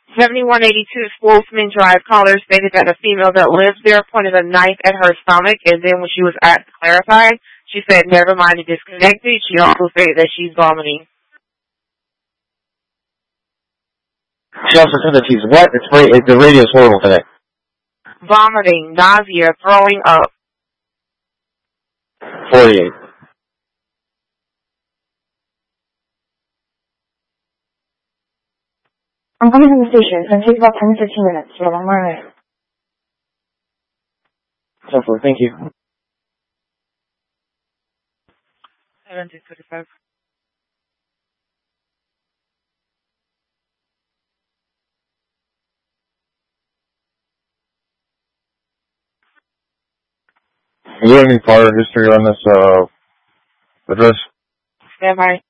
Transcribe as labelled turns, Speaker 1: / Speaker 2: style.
Speaker 1: 7182 Wolfman Drive. Caller stated that a female that lives there pointed a knife at her stomach, and then when she was asked to clarify, she said, never mind, it disconnected. She also stated that she's vomiting.
Speaker 2: She also said that she's what? The radio's horrible today.
Speaker 1: Vomiting, nausea, throwing up.
Speaker 2: 48.
Speaker 3: I'm coming from the station. It's going to take about 10 to 15 minutes. You're on my way.
Speaker 2: So forth. Thank you.
Speaker 1: 7:45.
Speaker 2: Do you have any prior history on this address?
Speaker 1: Stand by.